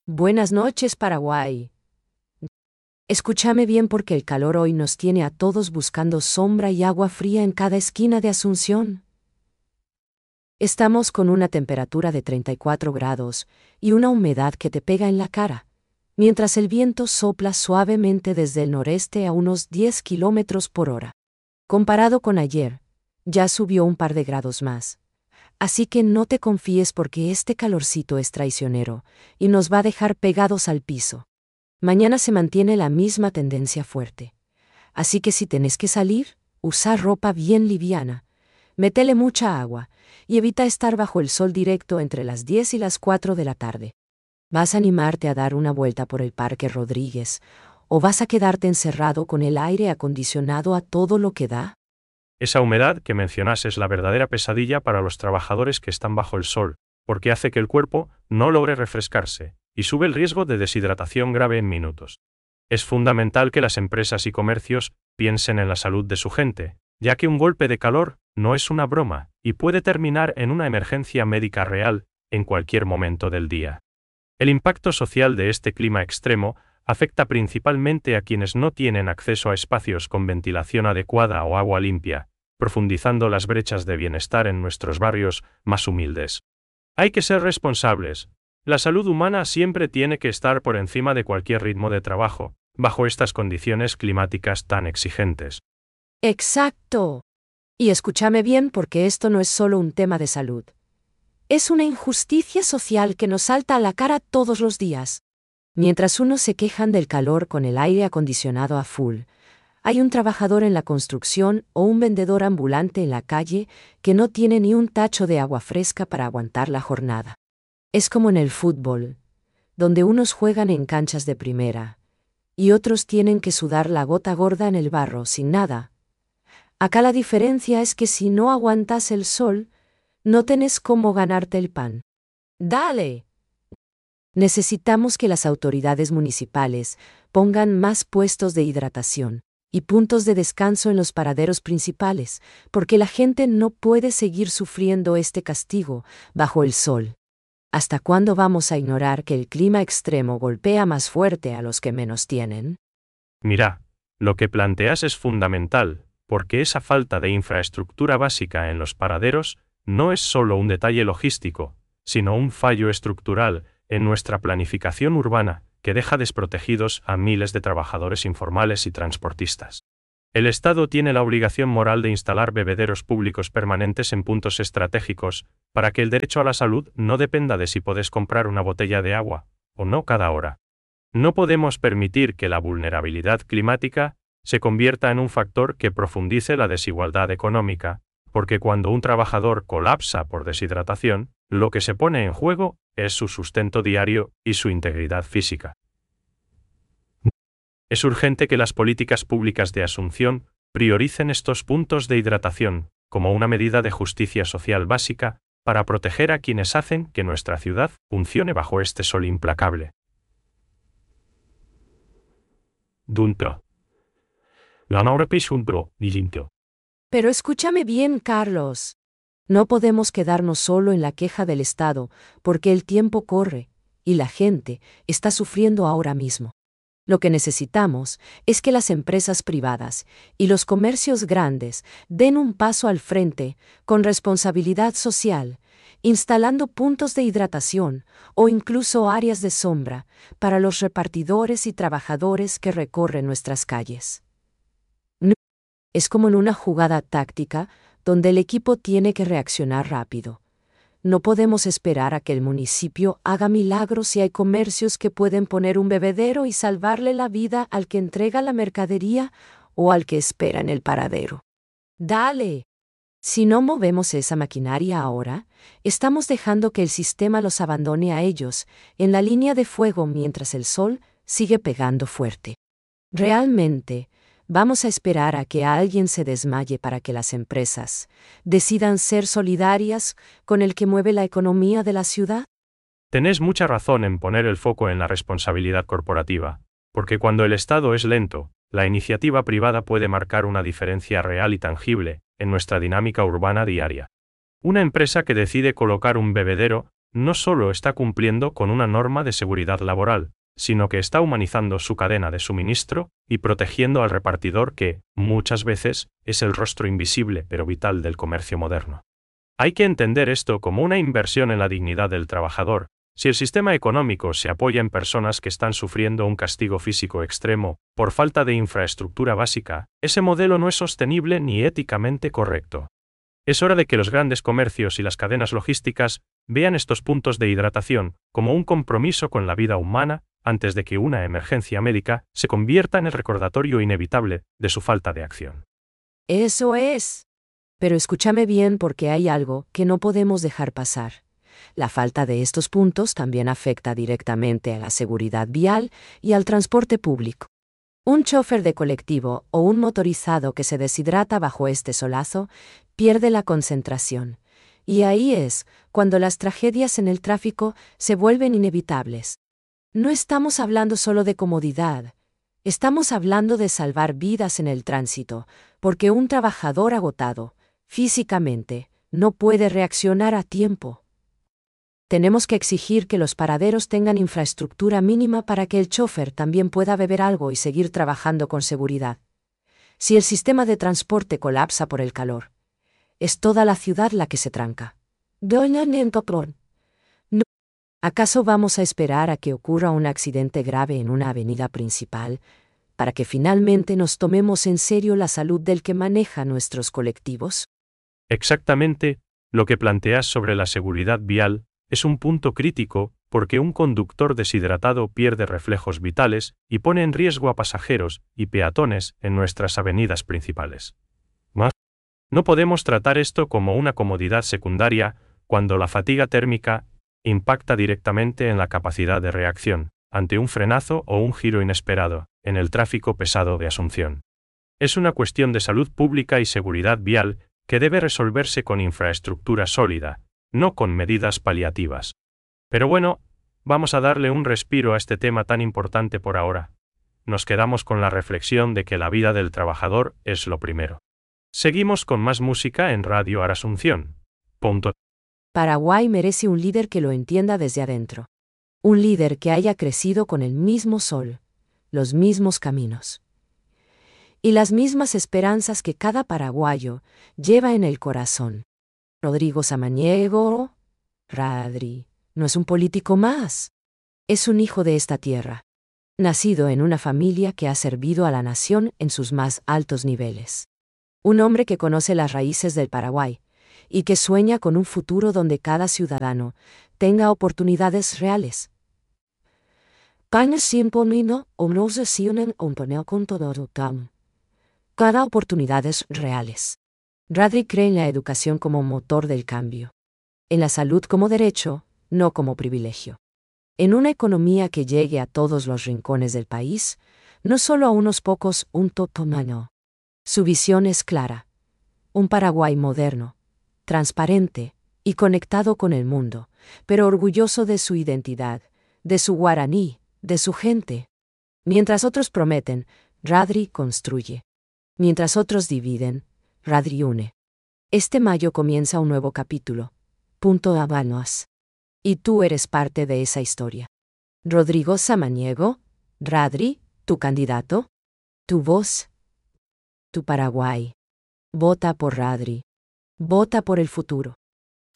Buenas noches, Paraguay. Escúchame bien porque el calor hoy nos tiene a todos buscando sombra y agua fría en cada esquina de Asunción. Estamos con una temperatura de 34 grados y una humedad que te pega en la cara, mientras el viento sopla suavemente desde el noreste a unos 10 kilómetros por hora. Comparado con ayer, ya subió un par de grados más. Así que no te confíes porque este calorcito es traicionero y nos va a dejar pegados al piso. Mañana se mantiene la misma tendencia fuerte. Así que si tenés que salir, usa ropa bien liviana, métele mucha agua y evita estar bajo el sol directo entre las 10 y las 4 de la tarde. ¿Vas a animarte a dar una vuelta por el Parque Rodríguez o vas a quedarte encerrado con el aire acondicionado a todo lo que da? Esa humedad que mencionas es la verdadera pesadilla para los trabajadores que están bajo el sol, porque hace que el cuerpo no logre refrescarse y sube el riesgo de deshidratación grave en minutos. Es fundamental que las empresas y comercios piensen en la salud de su gente, ya que un golpe de calor no es una broma y puede terminar en una emergencia médica real en cualquier momento del día. El impacto social de este clima extremo afecta principalmente a quienes no tienen acceso a espacios con ventilación adecuada o agua limpia, profundizando las brechas de bienestar en nuestros barrios más humildes. Hay que ser responsables. La salud humana siempre tiene que estar por encima de cualquier ritmo de trabajo, bajo estas condiciones climáticas tan exigentes. Exacto. Y escúchame bien porque esto no es solo un tema de salud. Es una injusticia social que nos salta a la cara todos los días. Mientras unos se quejan del calor con el aire acondicionado a full, hay un trabajador en la construcción o un vendedor ambulante en la calle que no tiene ni un tacho de agua fresca para aguantar la jornada. Es como en el fútbol, donde unos juegan en canchas de primera y otros tienen que sudar la gota gorda en el barro sin nada. Acá la diferencia es que si no aguantas el sol, no tenés cómo ganarte el pan. ¡Dale! Necesitamos que las autoridades municipales pongan más puestos de hidratación y puntos de descanso en los paraderos principales, porque la gente no puede seguir sufriendo este castigo bajo el sol. ¿Hasta cuándo vamos a ignorar que el clima extremo golpea más fuerte a los que menos tienen? Mira, lo que planteas es fundamental, porque esa falta de infraestructura básica en los paraderos no es solo un detalle logístico, sino un fallo estructural en nuestra planificación urbana que deja desprotegidos a miles de trabajadores informales y transportistas. El Estado tiene la obligación moral de instalar bebederos públicos permanentes en puntos estratégicos para que el derecho a la salud no dependa de si puedes comprar una botella de agua o no cada hora. No podemos permitir que la vulnerabilidad climática se convierta en un factor que profundice la desigualdad económica, porque cuando un trabajador colapsa por deshidratación, lo que se pone en juego es su sustento diario y su integridad física. Es urgente que las políticas públicas de Asunción prioricen estos puntos de hidratación como una medida de justicia social básica para proteger a quienes hacen que nuestra ciudad funcione bajo este sol implacable. Pero escúchame bien, Carlos. No podemos quedarnos solo en la queja del Estado, porque el tiempo corre, y la gente está sufriendo ahora mismo. Lo que necesitamos es que las empresas privadas y los comercios grandes den un paso al frente con responsabilidad social, instalando puntos de hidratación o incluso áreas de sombra para los repartidores y trabajadores que recorren nuestras calles. Es como en una jugada táctica donde el equipo tiene que reaccionar rápido. No podemos esperar a que el municipio haga milagros si hay comercios que pueden poner un bebedero y salvarle la vida al que entrega la mercadería o al que espera en el paradero. ¡Dale! Si no movemos esa maquinaria ahora, estamos dejando que el sistema los abandone a ellos en la línea de fuego mientras el sol sigue pegando fuerte. Realmente, ¿vamos a esperar a que alguien se desmaye para que las empresas decidan ser solidarias con el que mueve la economía de la ciudad? Tenés mucha razón en poner el foco en la responsabilidad corporativa, porque cuando el Estado es lento, la iniciativa privada puede marcar una diferencia real y tangible en nuestra dinámica urbana diaria. Una empresa que decide colocar un bebedero no solo está cumpliendo con una norma de seguridad laboral, sino que está humanizando su cadena de suministro y protegiendo al repartidor que, muchas veces, es el rostro invisible pero vital del comercio moderno. Hay que entender esto como una inversión en la dignidad del trabajador. Si el sistema económico se apoya en personas que están sufriendo un castigo físico extremo por falta de infraestructura básica, ese modelo no es sostenible ni éticamente correcto. Es hora de que los grandes comercios y las cadenas logísticas vean estos puntos de hidratación como un compromiso con la vida humana antes de que una emergencia médica se convierta en el recordatorio inevitable de su falta de acción. Eso es. Pero escúchame bien porque hay algo que no podemos dejar pasar. La falta de estos puntos también afecta directamente a la seguridad vial y al transporte público. Un chofer de colectivo o un motorizado que se deshidrata bajo este solazo pierde la concentración. Y ahí es cuando las tragedias en el tráfico se vuelven inevitables. No estamos hablando solo de comodidad. Estamos hablando de salvar vidas en el tránsito, porque un trabajador agotado, físicamente, no puede reaccionar a tiempo. Tenemos que exigir que los paraderos tengan infraestructura mínima para que el chofer también pueda beber algo y seguir trabajando con seguridad. Si el sistema de transporte colapsa por el calor, es toda la ciudad la que se tranca. No. ¿Acaso vamos a esperar a que ocurra un accidente grave en una avenida principal para que finalmente nos tomemos en serio la salud del que maneja nuestros colectivos? Exactamente, lo que planteas sobre la seguridad vial es un punto crítico porque un conductor deshidratado pierde reflejos vitales y pone en riesgo a pasajeros y peatones en nuestras avenidas principales. No podemos tratar esto como una comodidad secundaria cuando la fatiga térmica impacta directamente en la capacidad de reacción ante un frenazo o un giro inesperado en el tráfico pesado de Asunción. Es una cuestión de salud pública y seguridad vial que debe resolverse con infraestructura sólida, no con medidas paliativas. Pero bueno, vamos a darle un respiro a este tema tan importante por ahora. Nos quedamos con la reflexión de que la vida del trabajador es lo primero. Seguimos con más música en Radio Asunción. Paraguay merece un líder que lo entienda desde adentro. Un líder que haya crecido con el mismo sol, los mismos caminos y las mismas esperanzas que cada paraguayo lleva en el corazón. Rodrigo Samaniego, Radri, no es un político más. Es un hijo de esta tierra, nacido en una familia que ha servido a la nación en sus más altos niveles. Un hombre que conoce las raíces del Paraguay y que sueña con un futuro donde cada ciudadano tenga oportunidades reales. Cada oportunidades reales. Radri cree en la educación como motor del cambio. En la salud como derecho, no como privilegio. En una economía que llegue a todos los rincones del país, no solo a unos pocos, un totomano. Su visión es clara. Un Paraguay moderno, transparente y conectado con el mundo, pero orgulloso de su identidad, de su guaraní, de su gente. Mientras otros prometen, Radri construye. Mientras otros dividen, Radri une. Este mayo comienza un nuevo capítulo. Habanos. Y tú eres parte de esa historia. Rodrigo Samaniego, Radri, tu candidato, tu voz, tu Paraguay. Vota por Radri. Vota por el futuro.